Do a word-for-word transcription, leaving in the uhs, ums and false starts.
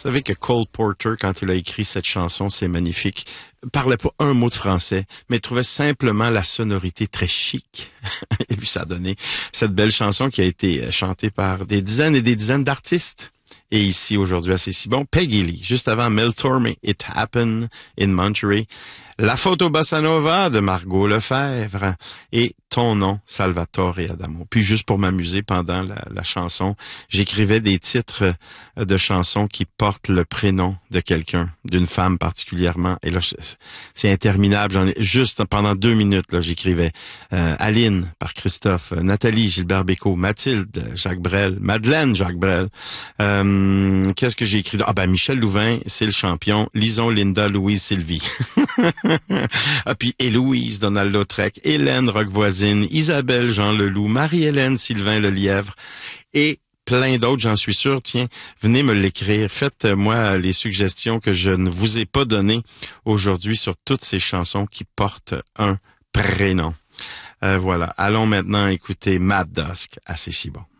savez que Cole Porter, quand il a écrit cette chanson, c'est magnifique, parlait pas un mot de français, mais trouvait simplement la sonorité très chic. Et puis ça a donné cette belle chanson qui a été chantée par des dizaines et des dizaines d'artistes. Et ici, aujourd'hui, à C'est si bon, Peggy Lee, juste avant Mel Torme, It Happened in Monterey, La photo Bossa Nova de Margot Lefebvre et Ton nom, Salvatore Adamo. Puis juste pour m'amuser pendant la, la chanson, j'écrivais des titres de chansons qui portent le prénom de quelqu'un, d'une femme particulièrement. Et là, c'est interminable. J'en ai, juste pendant deux minutes, là, j'écrivais euh, Aline par Christophe, Nathalie, Gilbert Bécaud, Mathilde, Jacques Brel, Madeleine, Jacques Brel. Euh, qu'est-ce que j'ai écrit? Ah ben Michel Louvain, c'est le champion. Lison, Linda, Louise, Sylvie. Ah, puis Héloïse, Donald Lautrec, Hélène Roquevoisine, Isabelle, Jean Leloup, Marie-Hélène, Sylvain Lelièvre et plein d'autres, j'en suis sûr. Tiens, venez me l'écrire. Faites-moi les suggestions que je ne vous ai pas données aujourd'hui sur toutes ces chansons qui portent un prénom. Euh, voilà. Allons maintenant écouter Matt Dusk à C'est si bon.